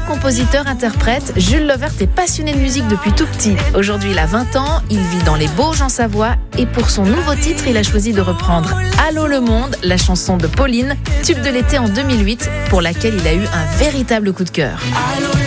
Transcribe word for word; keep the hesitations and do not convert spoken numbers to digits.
Compositeur-interprète, Jules Lovert est passionné de musique depuis tout petit. Aujourd'hui, il a vingt ans, il vit dans les Bauges en Savoie et pour son nouveau titre, il a choisi de reprendre Allô le monde, la chanson de Pauline, tube de l'été en deux mille huit, pour laquelle il a eu un véritable coup de cœur. Allô